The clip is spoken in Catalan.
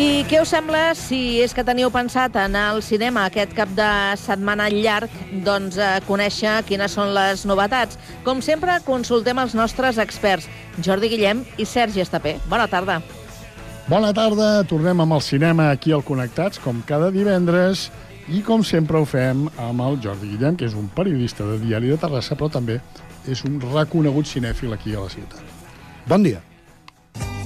I què us sembla si és que teniu pensat anar al cinema aquest cap de setmana llarg, doncs conèixer quines són les novetats? Com sempre, consultem els nostres experts, Jordi Guillem i Sergi Estapé. Bona tarda. Bona tarda, tornem amb el cinema aquí al Connectats, com cada divendres, i com sempre ho fem amb el Jordi Guillem, que és un periodista de Diari de Terrassa, però també és un reconegut cinèfil aquí a la ciutat. Bon dia.